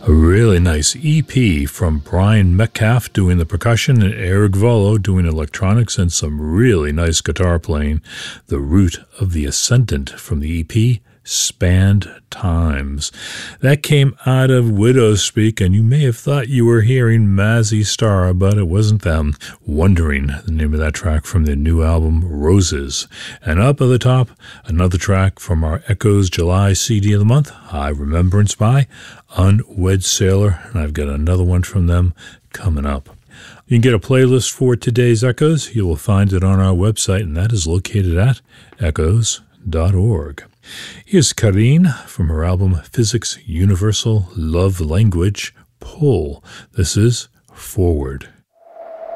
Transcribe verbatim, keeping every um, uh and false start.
A really nice E P from Brian Metcalf doing the percussion and Eric Volo doing electronics and some really nice guitar playing. The Root of the Ascendant from the E P, Spanned Times. That came out of Widow's Speak, and you may have thought you were hearing Mazzy Star, but it wasn't them. Wondering, the name of that track from their new album, Roses. And up at the top, another track from our Echoes July C D of the month, High Remembrance by Unwed Sailor, and I've got another one from them coming up. You can get a playlist for today's Echoes. You will find it on our website, and that is located at echoes dot org. Here's Karine from her album Physics Universal Love Language, Pull. This is Forward.